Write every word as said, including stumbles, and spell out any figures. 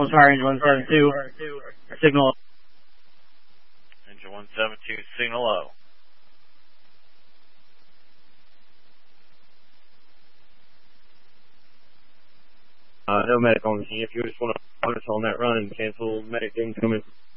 Fire engine one seven two, signal. Engine one seven two, signal low. Uh, no medic on the scene. If you just want to put us on that run and cancel medic incoming.